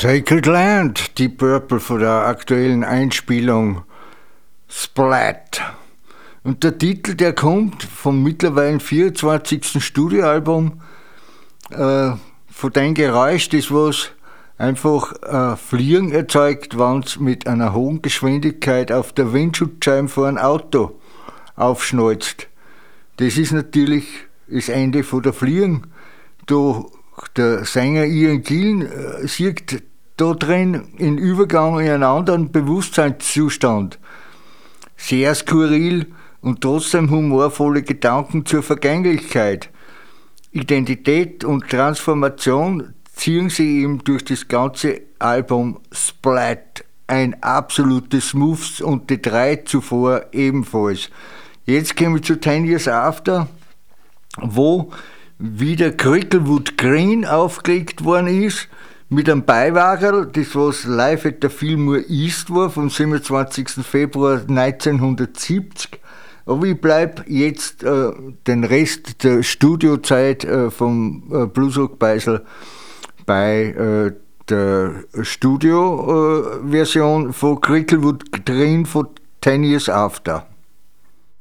Sacred Land, Deep Purple von der aktuellen Einspielung Splat. Und der Titel, der kommt vom mittlerweile 24. Studioalbum von dem Geräusch, das was einfach Fliegen erzeugt, wenn es mit einer hohen Geschwindigkeit auf der Windschutzscheibe vor einem Auto aufschnalzt. Das ist natürlich das Ende von der Fliegen. Der Sänger Ian Gillan sieht da drin in Übergang in einen anderen Bewusstseinszustand. Sehr skurril und trotzdem humorvolle Gedanken zur Vergänglichkeit. Identität und Transformation ziehen sie ihm durch das ganze Album Splat. Ein absolutes Moves und die 3 zuvor ebenfalls. Jetzt kommen wir zu 10 Years After, wo wieder Cricklewood Green aufgelegt worden ist, mit einem Beiwagerl, das was live at the Fillmore East war, vom 27. Februar 1970. Aber ich bleibe jetzt den Rest der Studiozeit vom Bluesrock Beisel bei der Studio-Version von Cricklewood Green von 10 Years After.